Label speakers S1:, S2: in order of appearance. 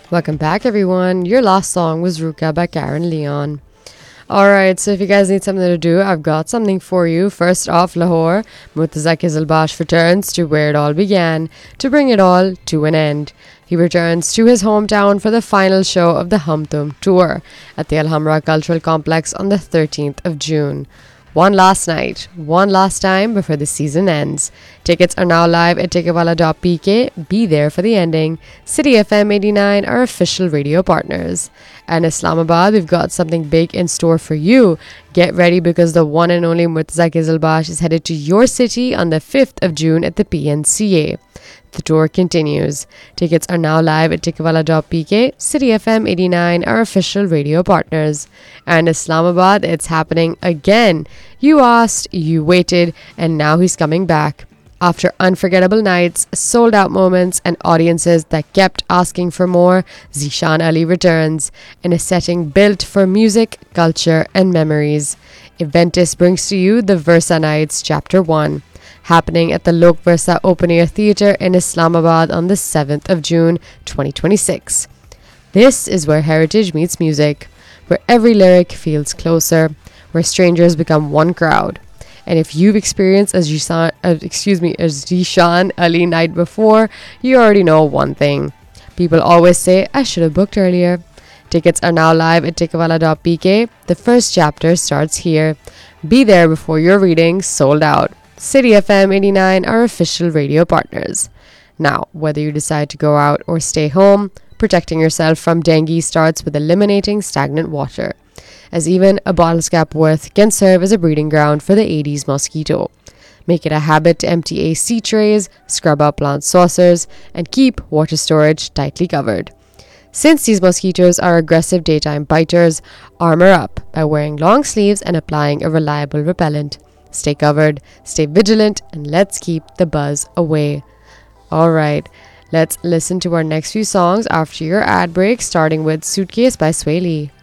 S1: Welcome back, everyone. Your last song was Ruka by Karen Leon. Alright, so if you guys need something to do, I've got something for you. First off, Lahore, Murtaza Kizilbash returns to where it all began, to bring it all to an end. He returns to his hometown for the final show of the Hum Tum tour at the Alhambra Cultural Complex on the 13th of June. One last night, one last time before the season ends. Tickets are now live at ticketwala.pk. Be there for the ending. City FM 89, our official radio partners. And Islamabad, we've got something big in store for you. Get ready because the one and only Murtaza Kizilbash is headed to your city on the 5th of June at the PNCA. The tour continues. Tickets are now live at ticketwala.pk. City FM 89, our official radio partners. And Islamabad, it's happening again. You asked, you waited, and now he's coming back. After unforgettable nights, sold-out moments, and audiences that kept asking for more, Zishan Ali returns in a setting built for music, culture, and memories. Eventus brings to you the Versa Nights Chapter 1, happening at the Lok Versa Open Air Theatre in Islamabad on the 7th of June 2026. This is where heritage meets music, where every lyric feels closer, where strangers become one crowd. And if you've experienced a Zishan Ali night before, you already know one thing. People always say, I should have booked earlier. Tickets are now live at ticketwala.pk. The first chapter starts here. Be there before your reading sold out. City FM 89, our official radio partners. Now, whether you decide to go out or stay home, protecting yourself from dengue starts with eliminating stagnant water, as even a bottle's cap worth can serve as a breeding ground for the Aedes mosquito. Make it a habit to empty AC trays, scrub out plant saucers, and keep water storage tightly covered. Since these mosquitoes are aggressive daytime biters, armor up by wearing long sleeves and applying a reliable repellent. Stay covered, stay vigilant, and let's keep the buzz away. Alright, let's listen to our next few songs after your ad break, starting with Suitcase by Sway Lee.